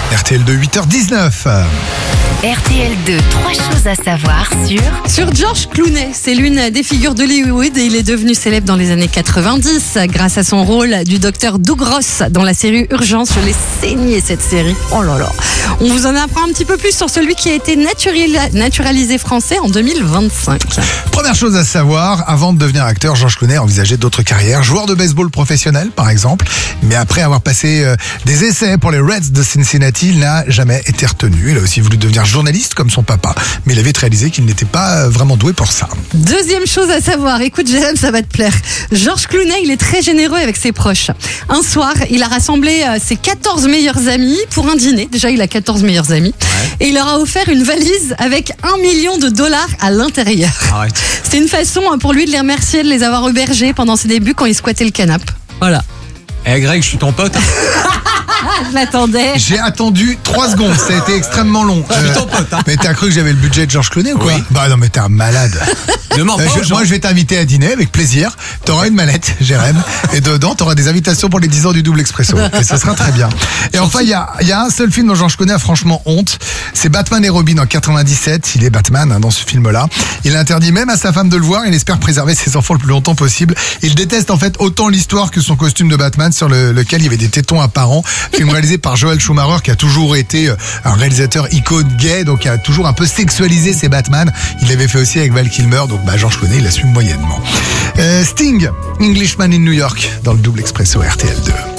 RTL 2, 8h19. RTL 2, 3 choses à savoir Sur George Clooney, c'est l'une des figures d'Hollywood et il est devenu célèbre dans les années 90 grâce à son rôle du docteur Doug Ross dans la série Urgence. Je l'ai saigné cette série. Oh là là. On vous en apprend un petit peu plus sur celui qui a été naturalisé français en 2025. Première chose à savoir, avant de devenir acteur, George Clooney a envisagé d'autres carrières. Joueur de baseball professionnel, par exemple. Mais après avoir passé des essais pour les Reds de Cincinnati, il n'a jamais été retenu. Il a aussi voulu devenir journaliste comme son papa. Mais il avait réalisé qu'il n'était pas vraiment doué pour ça. Deuxième chose à savoir, écoute Jérém, ça va te plaire. George Clooney, il est très généreux avec ses proches. Un soir, il a rassemblé ses 14 meilleurs amis pour un dîner. Déjà, il a 14 meilleurs amis. Et il leur a offert une valise avec $1 million à l'intérieur. Arrête. C'était une façon pour lui de les remercier de les avoir hébergés pendant ses débuts quand il squattait le canapé. Voilà. Greg, je suis ton pote. Je m'attendais. J'ai attendu 3 secondes, ça a été extrêmement long. Je suis ton pote. Mais t'as cru que j'avais le budget de George Clooney ou quoi? Oui. Bah non, mais t'es un malade. Ne mens pas aux gens. Moi, je vais t'inviter à dîner avec plaisir. T'auras une mallette, Jérém, et dedans, t'auras des invitations pour les 10 ans du double expresso. Et ça sera très bien. Et enfin, il y a un seul film dont George Clooney a franchement honte. C'est Batman et Robin en 97. Il est Batman dans ce film-là. Il interdit même à sa femme de le voir. Il espère préserver ses enfants le plus longtemps possible. Il déteste en fait autant l'histoire que son costume de Batman sur lequel il y avait des tétons apparents. Film réalisé par Joel Schumacher, qui a toujours été un réalisateur icône gay, donc qui a toujours un peu sexualisé ses Batman. Il l'avait fait aussi avec Val Kilmer, donc George Clooney, il assume moyennement. Sting, Englishman in New York, dans le double expresso RTL 2.